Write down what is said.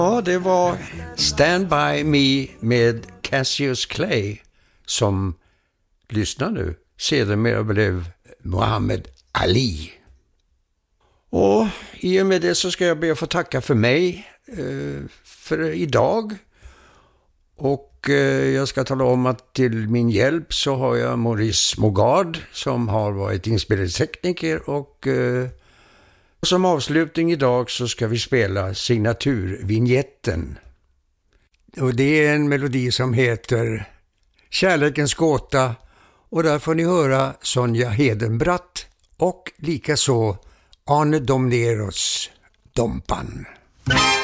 Ja, det var Stand By Me med Cassius Clay som lyssnar nu. Sedermera blev Muhammad Ali. Och i och med det så ska jag be att få tacka för mig för idag. Och jag ska tala om att till min hjälp så har jag Maurice Mogard som har varit inspelningstekniker och som avslutning idag så ska vi spela signaturvinjetten. Och det är en melodi som heter Kärlekens gåta och där får ni höra Sonja Hedenbratt och likaså Arne Domneros Dompan.